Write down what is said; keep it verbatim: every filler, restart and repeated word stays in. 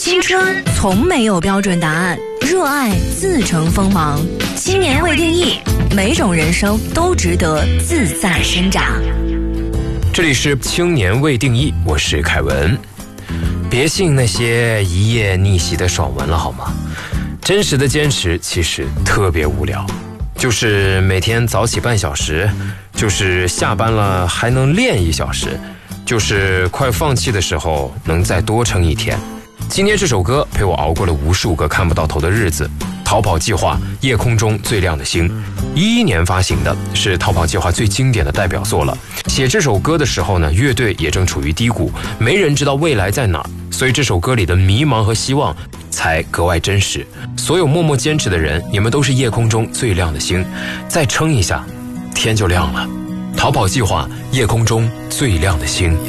青春从没有标准答案，热爱自成锋芒。青年未定义，每种人生都值得自在生长。 这里是青年未定义，我是凯文。别信那些一夜逆袭的爽文了好吗？真实的坚持其实特别无聊，就是每天早起半小时，就是下班了还能练一小时，就是快放弃的时候能再多撑一天。今天这首歌陪我熬过了无数个看不到头的日子。逃跑计划，夜空中最亮的星，一一年发行的，是逃跑计划最经典的代表作了。写这首歌的时候呢，乐队也正处于低谷，没人知道未来在哪儿，所以这首歌里的迷茫和希望才格外真实。所有默默坚持的人，你们都是夜空中最亮的星，再撑一下，天就亮了。逃跑计划，夜空中最亮的星。